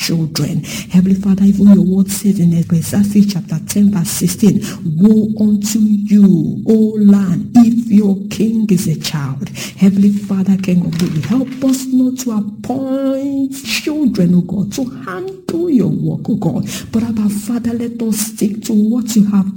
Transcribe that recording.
children. Heavenly Father, even your word says in Ecclesiastes chapter 10 verse 16, woe unto you, O land, if your king is a child. Heavenly Father, King of glory, help us not to appoint children, O God, to handle your work, O God. But Abba Father, let us stick to what you have